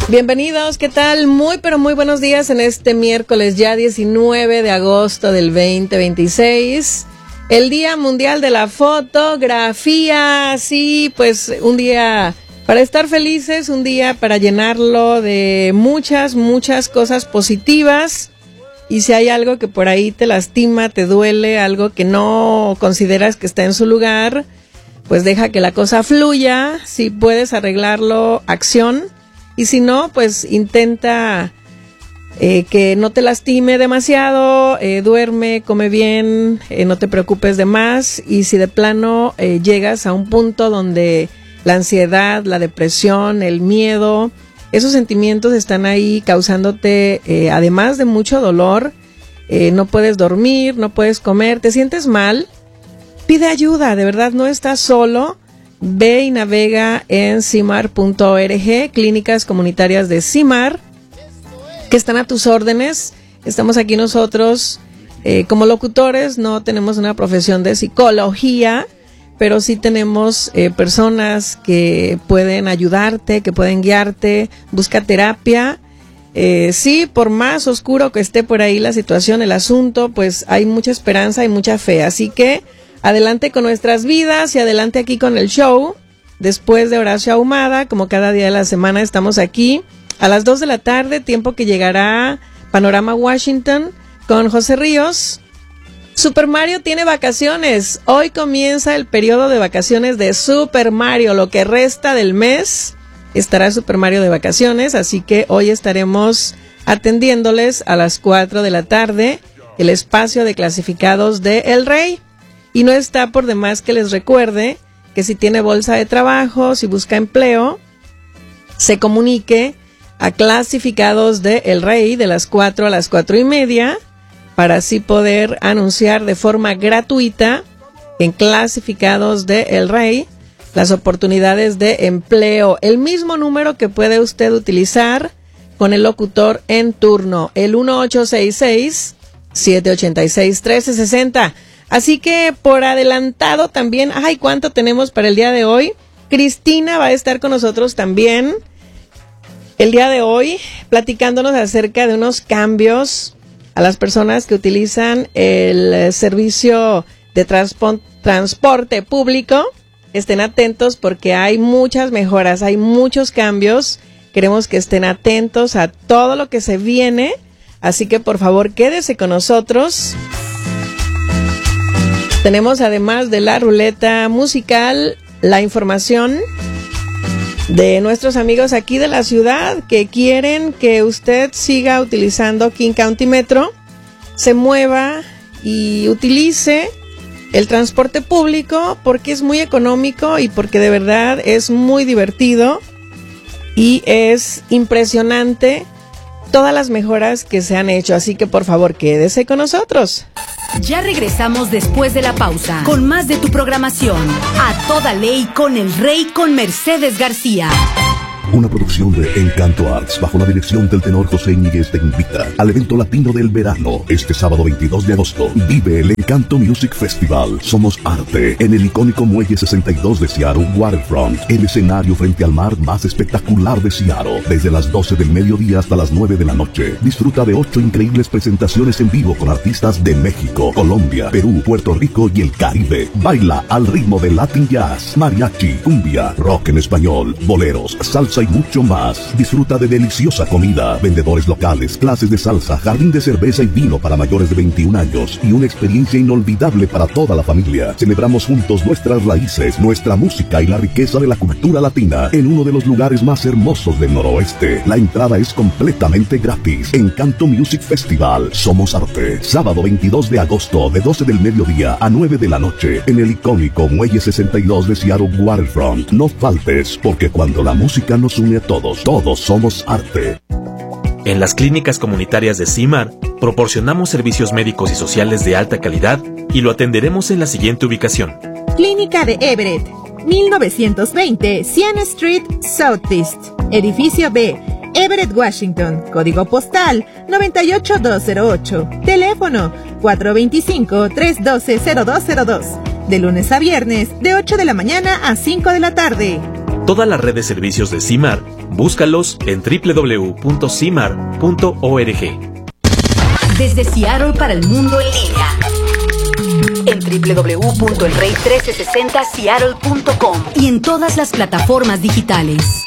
Bienvenidos, ¿qué tal? Muy, pero muy buenos días en este miércoles ya 19 de agosto del 2026. El Día Mundial de la Fotografía, sí, pues un día para estar felices, un día para llenarlo de muchas cosas positivas. Y si hay algo que por ahí te lastima, te duele, algo que no consideras que está en su lugar, pues deja que la cosa fluya. Si puedes arreglarlo, acción. Y si no, pues intenta que no te lastime demasiado, duerme, come bien, no te preocupes de más. Y si de plano llegas a un punto donde la ansiedad, la depresión, el miedo, esos sentimientos están ahí causándote, además de mucho dolor, no puedes dormir, no puedes comer, te sientes mal, pide ayuda, de verdad no estás solo. Ve y navega en cimar.org, clínicas comunitarias de CIMAR, que están a tus órdenes. Estamos aquí nosotros como locutores, no tenemos una profesión de psicología, pero sí tenemos personas que pueden ayudarte, que pueden guiarte. Busca terapia. Sí, por más oscuro que esté por ahí la situación, el asunto, pues hay mucha esperanza y mucha fe. Así que adelante con nuestras vidas y adelante aquí con el show. Después de Horacio Ahumada, como cada día de la semana, estamos aquí a las 2 de la tarde, tiempo que llegará Panorama Washington con José Ríos. Super Mario tiene vacaciones. Hoy comienza el periodo de vacaciones de Super Mario. Lo que resta del mes estará Super Mario de vacaciones, así que hoy estaremos atendiéndoles a las 4 de la tarde el espacio de clasificados de El Rey. Y no está por demás que les recuerde que si tiene bolsa de trabajo, si busca empleo, se comunique a clasificados de El Rey de las 4 a las 4:30 para así poder anunciar de forma gratuita en clasificados de El Rey las oportunidades de empleo. El mismo número que puede usted utilizar con el locutor en turno, el 1866-786-1360. Así que por adelantado también, ay, ¿cuánto tenemos para el día de hoy? Cristina va a estar con nosotros también el día de hoy, platicándonos acerca de unos cambios a las personas que utilizan el servicio de transporte público. Estén atentos porque hay muchas mejoras, hay muchos cambios. Queremos que estén atentos a todo lo que se viene. Así que por favor quédese con nosotros. Tenemos además de la ruleta musical, la información de nuestros amigos aquí de la ciudad que quieren que usted siga utilizando King County Metro, se mueva y utilice el transporte público porque es muy económico y porque de verdad es muy divertido y es impresionante todas las mejoras que se han hecho. Así que por favor quédese con nosotros. Ya regresamos después de la pausa con más de tu programación. A toda ley con El Rey con Mercedes García. Una producción de Encanto Arts bajo la dirección del tenor José Ñíguez te invita al evento latino del verano este sábado 22 de agosto. Vive el Encanto Music Festival. Somos arte en el icónico Muelle 62 de Seattle Waterfront, el escenario frente al mar más espectacular de Seattle. Desde las 12 del mediodía hasta las 9 de la noche. Disfruta de 8 increíbles presentaciones en vivo con artistas de México, Colombia, Perú, Puerto Rico y el Caribe. Baila al ritmo de Latin Jazz, mariachi, cumbia, rock en español, boleros, salsa y mucho más. Disfruta de deliciosa comida, vendedores locales, clases de salsa, jardín de cerveza y vino para mayores de 21 años y una experiencia inolvidable para toda la familia. Celebramos juntos nuestras raíces, nuestra música y la riqueza de la cultura latina en uno de los lugares más hermosos del noroeste. La entrada es completamente gratis. Encanto Music Festival. Somos arte. Sábado 22 de agosto de 12 del mediodía a 9 de la noche en el icónico Muelle 62 de Seattle Waterfront. No faltes, porque cuando la música nos une a todos, todos somos arte. En las clínicas comunitarias de CIMAR, proporcionamos servicios médicos y sociales de alta calidad y lo atenderemos en la siguiente ubicación. Clínica de Everett, 1920 Siena Street, Southeast, Edificio B, Everett, Washington, código postal 98208, teléfono 425-312-0202, de lunes a viernes de 8 de la mañana a 5 de la tarde. Toda la red de servicios de CIMAR Búscalos en www.cimar.org. Desde Seattle para el mundo en línea. En www.elrey1360seattle.com y en todas las plataformas digitales.